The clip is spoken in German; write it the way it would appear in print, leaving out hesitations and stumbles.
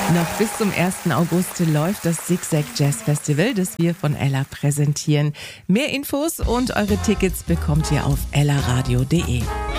Noch bis zum 1. August läuft das Zigzag Jazz Festival, das wir von Ella präsentieren. Mehr Infos und eure Tickets bekommt ihr auf ellaradio.de.